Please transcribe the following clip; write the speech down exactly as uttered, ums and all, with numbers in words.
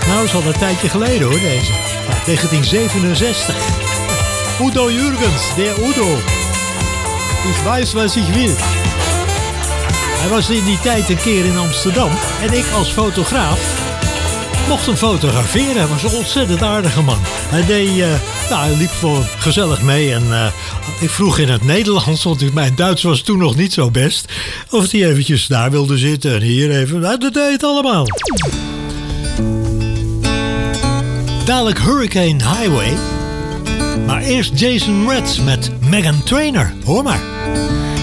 Nou, is al een tijdje geleden hoor, deze. Ja, negentien zevenenzestig. Udo Jürgens, der Udo. Ik weiß, wat ik wil. Hij was in die tijd een keer in Amsterdam. En ik als fotograaf mocht hem fotograferen. Hij was een ontzettend aardige man. Hij deed, uh, nou, hij liep gewoon gezellig mee. En uh, ik vroeg in het Nederlands, want mijn Duits was toen nog niet zo best, of hij eventjes daar wilde zitten en hier even. Nou, dat deed het allemaal. Dadelijk Hurricane Highway. Maar eerst Jason Mraz met Meghan Trainor. Hoor maar.